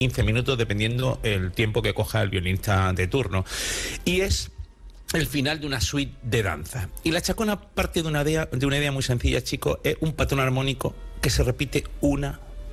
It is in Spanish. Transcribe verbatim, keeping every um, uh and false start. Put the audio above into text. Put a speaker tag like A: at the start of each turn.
A: quince minutos, dependiendo el tiempo que coja el violinista de turno. Y es el final de una suite de danza. Y la chacona parte de una idea, de una idea muy sencilla, chicos, es un patrón armónico que se repite una